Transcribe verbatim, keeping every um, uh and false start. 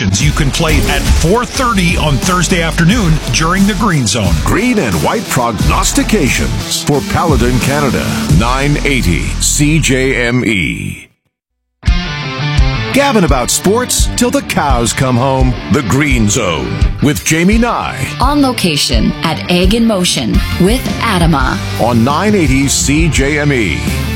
stations. You can play at four thirty on Thursday afternoon during the Green Zone. Green and white prognostications for Paladin, Canada. nine eighty C J M E. Gabbing about sports till the cows come home. The Green Zone with Jamie Nye. On location at Egg in Motion with Adama. On nine eighty C J M E.